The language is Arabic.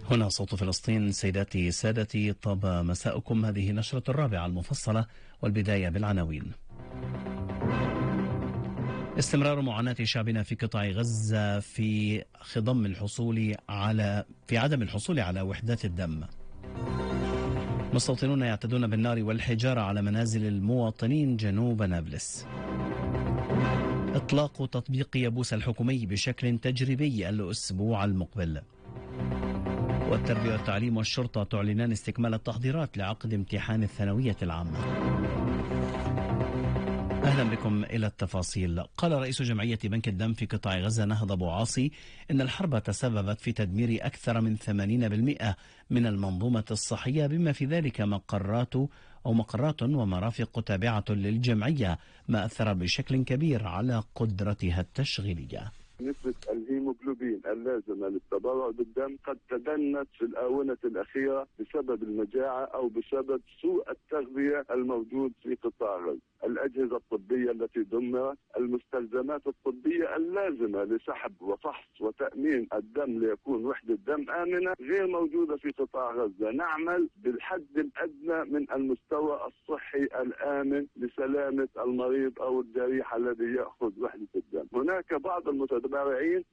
هنا صوت فلسطين. سيداتي سادتي، طاب مساءكم. هذه نشرة الرابعة المفصلة، والبداية بالعناوين. استمرار معاناة شعبنا في قطاع غزة في عدم الحصول على وحدات الدم. مستوطنون يعتدون بالنار والحجارة على منازل المواطنين جنوب نابلس. إطلاق تطبيق يبوس الحكومي بشكل تجريبي الأسبوع المقبل. والتربية والتعليم والشرطة تعلنان استكمال التحضيرات لعقد امتحان الثانوية العامة. أهلا بكم إلى التفاصيل. قال رئيس جمعية بنك الدم في قطاع غزة نهض أبو عاصي إن الحرب تسببت في تدمير أكثر من 80% من المنظومة الصحية، بما في ذلك مقرات ومرافق تابعة للجمعية، ما أثر بشكل كبير على قدرتها التشغيلية. نسبة الهيموغلوبين اللازمة للتبرع بالدم قد تدنت في الآونة الأخيرة بسبب المجاعة أو بسبب سوء التغذية الموجود في قطاع غزة. الأجهزة الطبية التي دمرت، المستلزمات الطبية اللازمة لسحب وفحص وتأمين الدم ليكون وحدة دم آمنة غير موجودة في قطاع غزة. نعمل بالحد الأدنى من المستوى الصحي الآمن لسلامة المريض أو الجريح الذي يأخذ وحدة الدم. هناك بعض المتبرعين